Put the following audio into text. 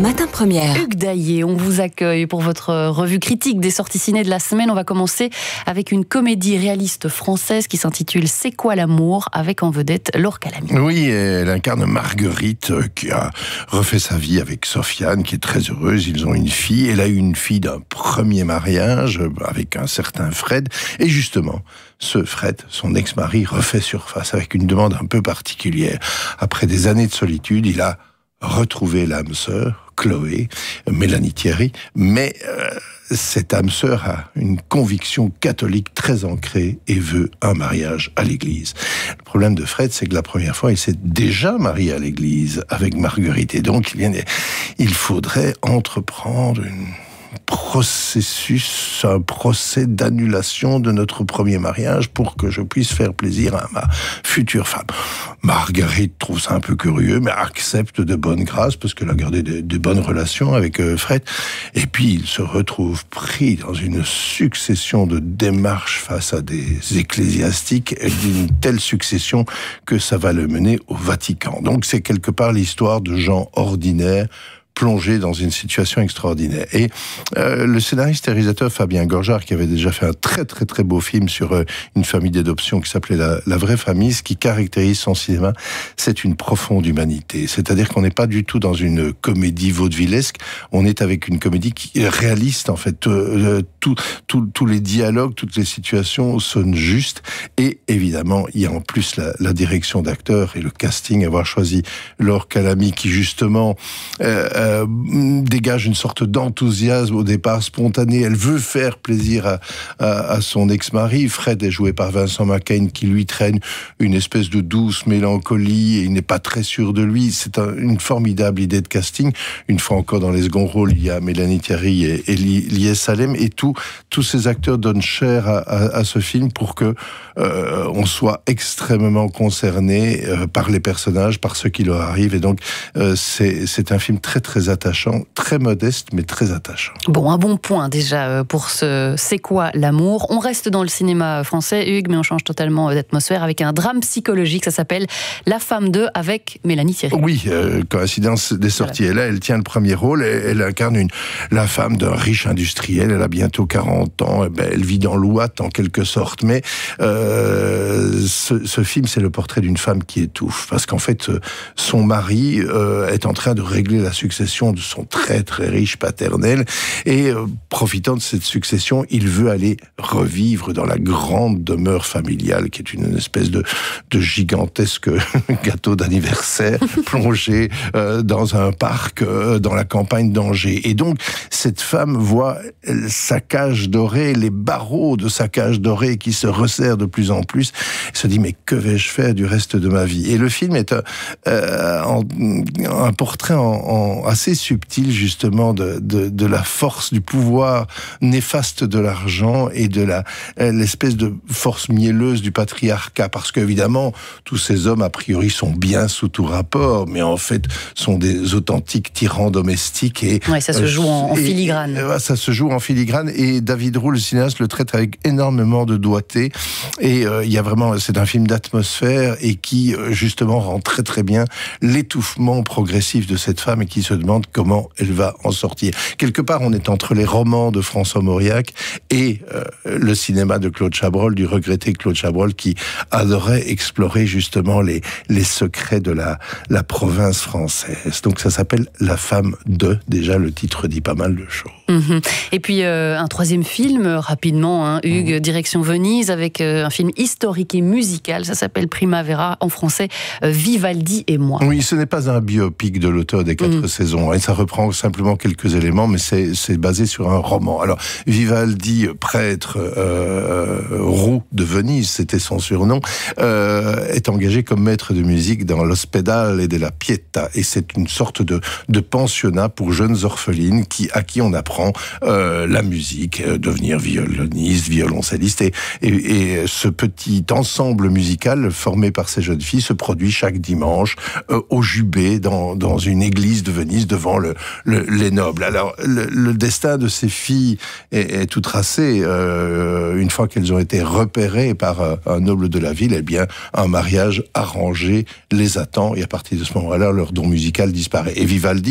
Matin Première. Hugues Daillet, on vous accueille pour votre revue critique des sorties ciné de la semaine. On va commencer avec une comédie réaliste française qui s'intitule C'est quoi l'amour, avec en vedette Laure Calamy. Oui, elle incarne Marguerite qui a refait sa vie avec Sofiane, qui est très heureuse. Ils ont une fille. Elle a eu une fille d'un premier mariage avec un certain Fred. Et justement, ce Fred, son ex-mari, refait surface avec une demande un peu particulière. Après des années de solitude, il a retrouvé l'âme sœur, Chloé, Mélanie Thierry, mais cette âme sœur a une conviction catholique très ancrée et veut un mariage à l'église. Le problème de Fred, c'est que la première fois, il s'est déjà marié à l'église avec Marguerite, et donc il faudrait entreprendre un procès d'annulation de notre premier mariage pour que je puisse faire plaisir à ma future femme. Marguerite trouve ça un peu curieux, mais accepte de bonne grâce parce qu'elle a gardé de bonnes relations avec Fred. Et puis il se retrouve pris dans une succession de démarches face à des ecclésiastiques, d'une telle succession que ça va le mener au Vatican. Donc c'est quelque part l'histoire de gens ordinaires plongé dans une situation extraordinaire. Et le scénariste et réalisateur Fabien Gorjard, qui avait déjà fait un très très très beau film sur une famille d'adoption qui s'appelait La vraie famille, ce qui caractérise son cinéma, c'est une profonde humanité. C'est-à-dire qu'on n'est pas du tout dans une comédie vaudevillesque, on est avec une comédie qui est réaliste en fait. Tous les dialogues, toutes les situations sonnent justes, et évidemment, il y a en plus la direction d'acteurs et le casting, avoir choisi Laure Calamy qui justement dégage une sorte d'enthousiasme au départ spontané. Elle veut faire plaisir à son ex-mari. Fred est joué par Vincent McCain, qui lui traîne une espèce de douce mélancolie et il n'est pas très sûr de lui. C'est une formidable idée de casting. Une fois encore, dans les seconds rôles, il y a Mélanie Thierry et Lies Salem, et tous ces acteurs donnent chair à ce film pour que on soit extrêmement concerné par les personnages, par ce qui leur arrive, et donc c'est un film très très attachant, très modeste mais très attachant. Bon, un bon point déjà pour ce C'est quoi l'amour. On reste dans le cinéma français, Hugues, mais on change totalement d'atmosphère avec un drame psychologique. Ça s'appelle La femme 2 avec Mélanie Thierry. Oui, coïncidence des sorties. Voilà. Elle tient le premier rôle, elle incarne la femme d'un riche industriel. Elle a bientôt 40 ans, elle vit dans l'ouate en quelque sorte, mais ce film, c'est le portrait d'une femme qui étouffe, parce qu'en fait son mari est en train de régler la succession de son très très riche paternel, et profitant de cette succession, il veut aller revivre dans la grande demeure familiale qui est une espèce de gigantesque gâteau d'anniversaire plongé dans un parc dans la campagne d'Angers. Et donc cette femme voit sa cage dorée, les barreaux de sa cage dorée qui se resserrent de plus en plus, et se dit mais que vais-je faire du reste de ma vie? Et le film est un portrait assez subtil justement de la force, du pouvoir néfaste de l'argent et de l'espèce de force mielleuse du patriarcat, parce qu'évidemment tous ces hommes a priori sont bien sous tout rapport, mais en fait sont des authentiques tyrans domestiques, et ça se joue en filigrane. Ça se joue en filigrane, et David Roux, le cinéaste, le traite avec énormément de doigté, et c'est un film d'atmosphère et qui justement rend très très bien l'étouffement progressif de cette femme, et qui se demande comment elle va en sortir. Quelque part, on est entre les romans de François Mauriac et le cinéma de Claude Chabrol, du regretté Claude Chabrol, qui adorait explorer justement les secrets de la province française. Donc ça s'appelle La femme 2. Déjà, le titre dit pas mal de choses. Et puis un troisième film, rapidement, Hugues, direction Venise, avec un film historique et musical. Ça s'appelle Primavera, en français, Vivaldi et moi. Oui, ce n'est pas un biopic de l'auteur des 4 saisons, et ça reprend simplement quelques éléments, mais c'est basé sur un roman. Alors, Vivaldi, prêtre roux de Venise, c'était son surnom, est engagé comme maître de musique dans l'Ospedale della Pietà, et c'est une sorte de pensionnat pour jeunes orphelines à qui on apprend la musique, devenir violoniste, violoncelliste, et ce petit ensemble musical formé par ces jeunes filles se produit chaque dimanche au Jubé, dans une église de Venise, devant les nobles. Alors le destin de ces filles est tout tracé. Une fois qu'elles ont été repérées par un noble de la ville, eh bien un mariage arrangé les attend, et à partir de ce moment-là, leur don musical disparaît. Et Vivaldi